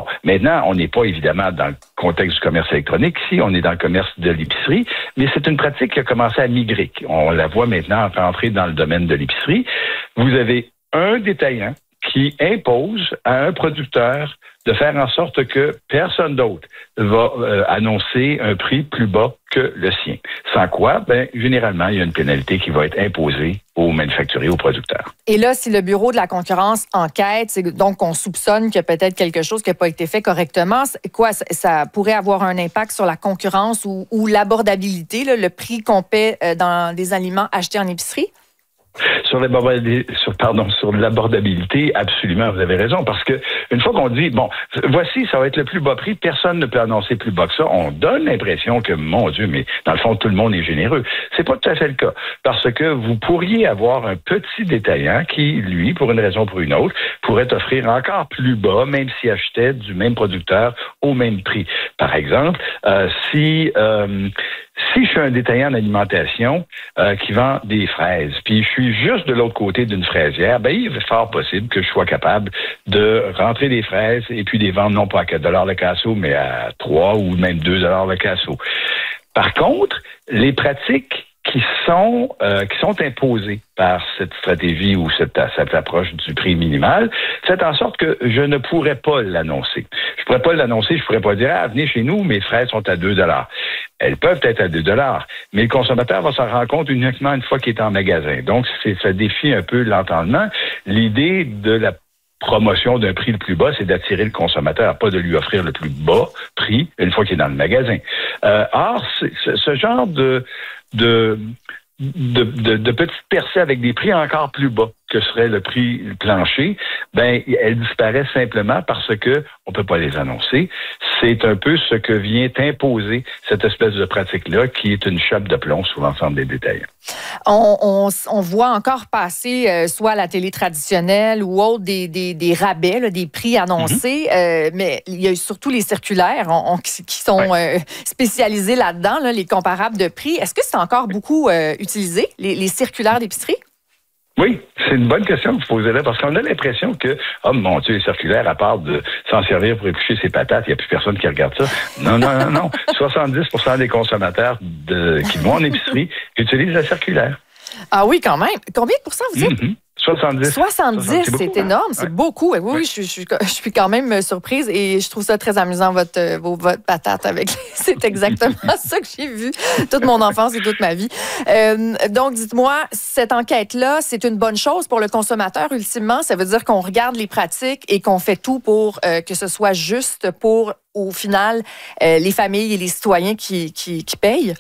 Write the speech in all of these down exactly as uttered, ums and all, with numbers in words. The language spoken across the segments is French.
Bon, maintenant, on n'est pas évidemment dans le contexte du commerce électronique. Ici, on est dans le commerce de l'épicerie, mais c'est une pratique qui a commencé à migrer. On la voit maintenant rentrer dans le domaine de l'épicerie. Vous avez un détaillant qui impose à un producteur de faire en sorte que personne d'autre va euh, annoncer un prix plus bas que le sien. Sans quoi, ben généralement, il y a une pénalité qui va être imposée aux manufacturiers, aux producteurs. Et là, si le Bureau de la concurrence enquête, c'est donc qu'on soupçonne qu'il y a peut-être quelque chose qui n'a pas été fait correctement, quoi, ça, ça pourrait avoir un impact sur la concurrence ou, ou l'abordabilité, là, le prix qu'on paie euh, dans des aliments achetés en épicerie? Sur, sur, pardon, sur l'abordabilité, absolument, vous avez raison, parce que une fois qu'on dit, bon, voici, ça va être le plus bas prix, personne ne peut annoncer plus bas que ça, on donne l'impression que, mon Dieu, mais dans le fond, tout le monde est généreux. C'est pas tout à fait le cas, parce que vous pourriez avoir un petit détaillant qui, lui, pour une raison ou pour une autre, pourrait offrir encore plus bas, même s'il achetait du même producteur au même prix. Par exemple, euh, si... Euh, Si je suis un détaillant d'alimentation euh, qui vend des fraises, puis je suis juste de l'autre côté d'une fraisière, ben il est fort possible que je sois capable de rentrer des fraises et puis les vendre non pas à quatre dollars le casseau, mais à trois ou même deux dollars le casseau. Par contre, les pratiques qui sont euh, qui sont imposées par cette stratégie ou cette, cette approche du prix minimal, fait en sorte que je ne pourrais pas l'annoncer. Je pourrais pas l'annoncer, je pourrais pas dire « Ah, venez chez nous, mes fraises sont à deux dollars. » Elles peuvent être à deux dollars, mais le consommateur va s'en rendre compte uniquement une fois qu'il est en magasin. Donc, c'est, ça défie un peu l'entendement. L'idée de la promotion d'un prix le plus bas, c'est d'attirer le consommateur, pas de lui offrir le plus bas prix une fois qu'il est dans le magasin. Euh, or, c'est, ce genre de... de De, de, de petites percées avec des prix encore plus bas que serait le prix plancher, ben elles disparaissent simplement parce que on peut pas les annoncer. C'est un peu ce que vient imposer cette espèce de pratique-là, qui est une chape de plomb sur l'ensemble des détaillants. On, on, on voit encore passer, euh, soit à la télé traditionnelle ou autre, des, des, des rabais, là, des prix annoncés, mm-hmm. euh, mais il y a surtout les circulaires on, on, qui sont ouais. euh, spécialisés là-dedans, là, les comparables de prix. Est-ce que c'est encore beaucoup euh, utilisé, les, les circulaires d'épicerie? Oui, c'est une bonne question que vous posez là, parce qu'on a l'impression que, oh mon Dieu, les circulaires, à part de s'en servir pour éplucher ses patates, il n'y a plus personne qui regarde ça. Non, non, non, non. soixante-dix pour cent des consommateurs de, qui vont en épicerie utilisent la circulaire. Ah oui, quand même. Combien de pourcents vous dites? Mm-hmm. soixante-dix. soixante-dix, c'est, beaucoup, c'est énorme, hein? C'est ouais. beaucoup. Oui, oui, je, je, je suis quand même surprise et je trouve ça très amusant, votre, vos, votre patate avec les... C'est exactement ça que j'ai vu toute mon enfance et toute ma vie. Euh, donc, dites-moi, cette enquête-là, c'est une bonne chose pour le consommateur, ultimement? Ça veut dire qu'on regarde les pratiques et qu'on fait tout pour euh, que ce soit juste pour, au final, euh, les familles et les citoyens qui, qui, qui payent?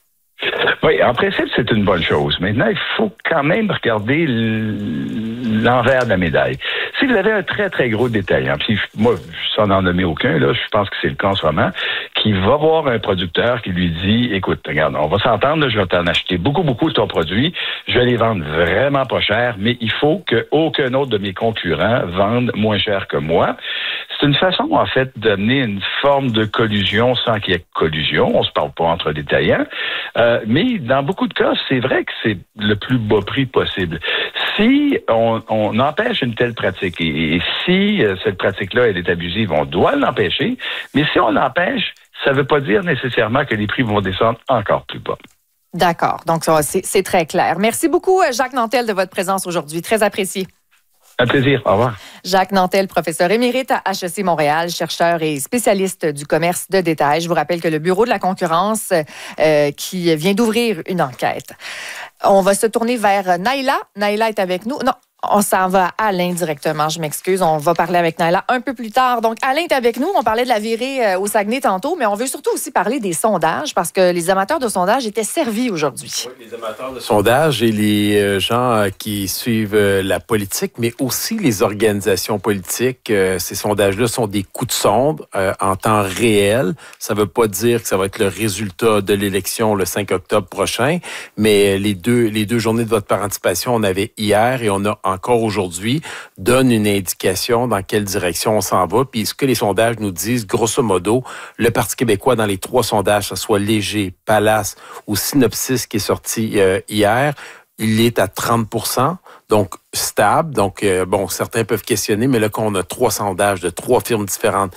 Oui, en principe, c'est une bonne chose. Maintenant, il faut quand même regarder l'envers de la médaille. Si vous avez un très, très gros détaillant, puis moi, sans en nommer aucun, là, je pense que c'est le cas en ce moment, qui va voir un producteur qui lui dit, écoute, regarde, on va s'entendre, là, je vais t'en acheter beaucoup, beaucoup de ton produit, je vais les vendre vraiment pas cher, mais il faut qu'aucun autre de mes concurrents vende moins cher que moi. C'est une façon, en fait, d'amener une forme de collusion sans qu'il y ait collusion. On se parle pas entre détaillants. Euh, mais dans beaucoup de cas, c'est vrai que c'est le plus bas prix possible. Si on, on empêche une telle pratique, et, et si euh, cette pratique-là, elle est abusive, on doit l'empêcher. Mais si on l'empêche, ça ne veut pas dire nécessairement que les prix vont descendre encore plus bas. D'accord. Donc, ça, c'est, c'est très clair. Merci beaucoup, Jacques Nantel, de votre présence aujourd'hui. Très apprécié. Un plaisir. Au revoir. Jacques Nantel, professeur émérite à H E C Montréal, chercheur et spécialiste du commerce de détail. Je vous rappelle que le Bureau de la concurrence euh, qui vient d'ouvrir une enquête. On va se tourner vers Naïla. Naïla est avec nous. Non, on s'en va à Alain directement. Je m'excuse. On va parler avec Naïla un peu plus tard. Donc, Alain est avec nous. On parlait de la virée au Saguenay tantôt, mais on veut surtout aussi parler des sondages parce que les amateurs de sondages étaient servis aujourd'hui. Oui, les amateurs de sondages et les gens qui suivent la politique, mais aussi les organisations politiques. Ces sondages-là sont des coups de sonde euh, en temps réel. Ça ne veut pas dire que ça va être le résultat de l'élection le cinq octobre prochain, mais les deux, les deux journées de vote par anticipation, on avait hier et on a encore aujourd'hui, donne une indication dans quelle direction on s'en va. Puis ce que les sondages nous disent, grosso modo, le Parti québécois, dans les trois sondages, que ce soit Léger, Palace ou Synopsis qui est sorti euh, hier, il est à trente pour cent, donc stable. Donc, euh, bon, certains peuvent questionner, mais là, qu'on a trois sondages de trois firmes différentes